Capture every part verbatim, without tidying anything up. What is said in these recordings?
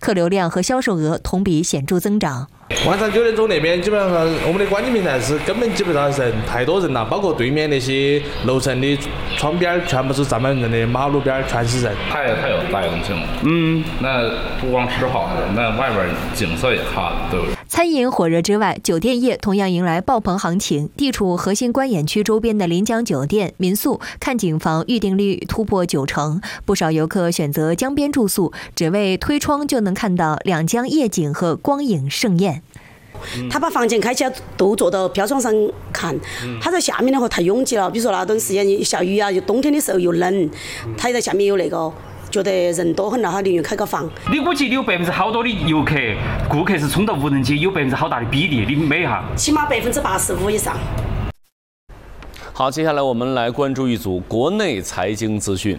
客流量和销售额同比显著增长。 万山酒店总那边基本上我们的观景平台是根本基本上人太多人了，包括对面那些楼层的窗边全部是站满人的，马路边全是人， 太太有代用性了。嗯，那不光吃好的，那外边景色也好，对不对？ 餐饮火热之外，酒店业同样迎来爆棚行情。地处核心观演区周边的临江酒店、民宿看景房预订率突破九成，不少游客选择江边住宿，只为推窗就能看到两江夜景和光影盛宴。 他把房间开起来都坐到飘窗上看，他在下面的话太拥挤了，比如说那段时间下雨啊，就冬天的时候又冷，他在下面有那个。觉得人多很了，他宁愿开个房。 你估计你有百分之好多的游客、顾客是冲到无人机，有百分之好大的比例，你美一下。 起码百分之八十五以上。 好，接下来我们来关注一组国内财经资讯。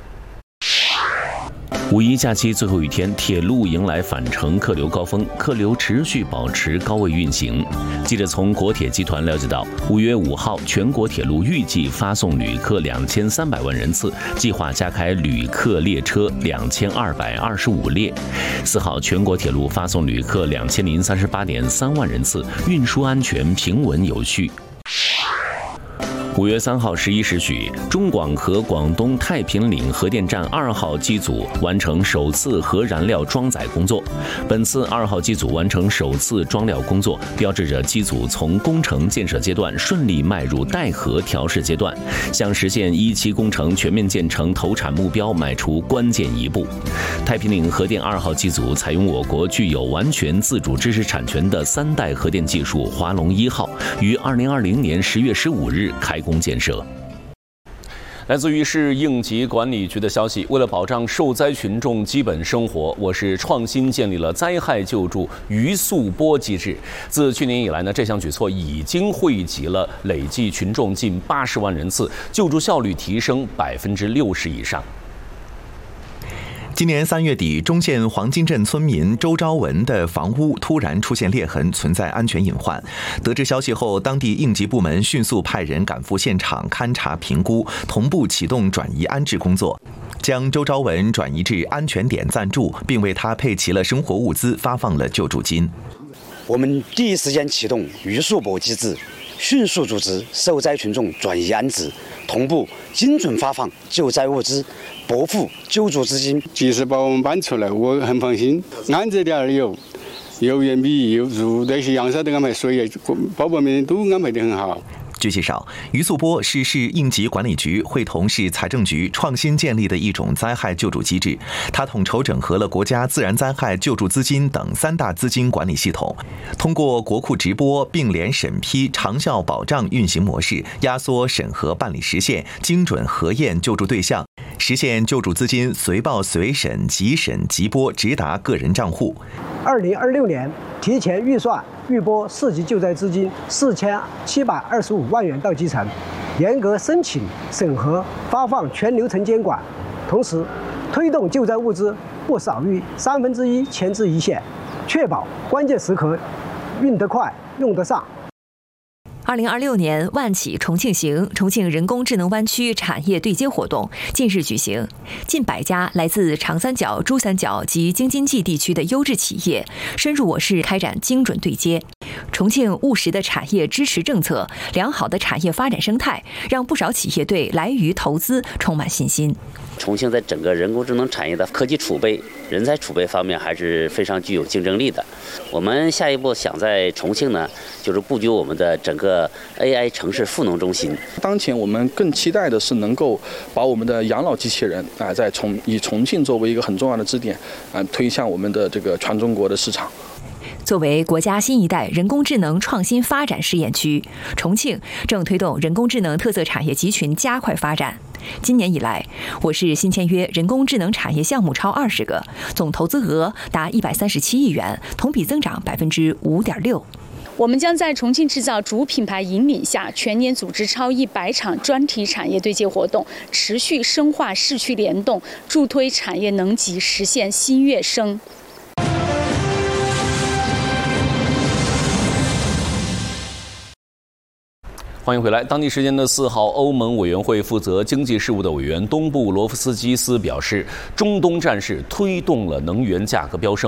五一假期最后一天，铁路迎来返程客流高峰，客流持续保持高位运行。记者从国铁集团了解到，五月五号，全国铁路预计发送旅客两千三百万人次，计划加开旅客列车两千二百二十五列。四号，全国铁路发送旅客两千零三十八点三万人次，运输安全平稳有序。五月三号十一时许，中广核广东太平岭核电站二号机组完成首次核燃料装载工作。本次二号机组完成首次装料工作，标志着机组从工程建设阶段顺利迈入待核调试阶段，向实现一期工程全面建成投产目标迈出关键一步。太平岭核电二号机组采用我国具有完全自主知识产权的三代核电技术华龙一号，于二零二零年十月十五日开工建设。来自于市应急管理局的消息，为了保障受灾群众基本生活，我市创新建立了灾害救助余速拨机制。自去年以来呢，这项举措已经惠及了累计群众近八十万人次，救助效率提升百分之六十以上。 今年三月底，忠县黄金镇村民周昭文的房屋突然出现裂痕，存在安全隐患。得知消息后，当地应急部门迅速派人赶赴现场勘查评估，同步启动转移安置工作，将周昭文转移至安全点暂住，并为他配齐了生活物资，发放了救助金。 我们第一时间启动余速拨机制，迅速组织受灾群众转移安置，同步精准发放救灾物资，拨付救助资金。 及时把我们搬出来，我很放心。安置点儿有油盐米油肉那些洋烧都安排，所以包包面都安排得很好。 据介绍，余速拨是市应急管理局会同市财政局创新建立的一种灾害救助机制，它统筹整合了国家自然灾害救助资金等三大资金管理系统，通过国库直拨、并联审批、长效保障运行模式，压缩审核办理时限，精准核验救助对象，实现救助资金随报随审、即审即拨，直达个人账户。 二零二六年提前预算预拨四级救灾资金四千七百二十五万元到基层，严格申请、审核、发放全流程监管，同时推动救灾物资不少于三分之一前置一线，确保关键时刻运得快、用得上。 二零二六年万企重庆行重庆人工智能湾区产业对接活动近日举行，近百家来自长三角、珠三角及京津冀地区的优质企业深入我市开展精准对接。重庆务实的产业支持政策、良好的产业发展生态，让不少企业对来渝投资充满信心。 重庆在整个人工智能产业的科技储备、人才储备方面还是非常具有竞争力的。我们下一步想在重庆呢，就是布局我们的整个 A I 城市赋能中心。 当前我们更期待的是能够把我们的养老机器人啊，在重以重庆作为一个很重要的支点啊，推向我们的这个全中国的市场。 作为国家新一代人工智能创新发展试验区，重庆正推动人工智能特色产业集群加快发展。今年以来，我市新签约人工智能产业项目超二十个，总投资额达一百三十七亿元，同比增长百分之五点六。 我们将在重庆制造主品牌引领下，全年组织超一百场专题产业对接活动，持续深化市区联动，助推产业能级实现新跃升。 欢迎回来。当地时间的四号，欧盟委员会负责经济事务的委员东布罗夫斯基斯表示，中东战事推动了能源价格飙升。